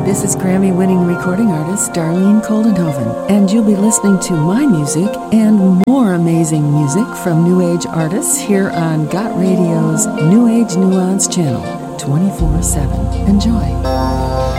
This is Grammy-winning recording artist Darlene Koldenhoven, and you'll be listening to my music and more amazing music from New Age artists here on Got Radio's New Age Nuance channel, 24/7. Enjoy.